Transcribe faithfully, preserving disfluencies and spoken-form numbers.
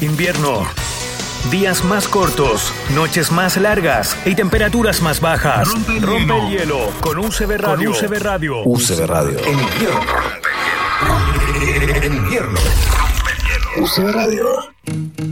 Invierno. Días más cortos, noches más largas y temperaturas más bajas. Rompe el, Rompe el hielo con U C B Radio. Con U C B Radio. U C B Radio. En invierno. En invierno. U C B Radio.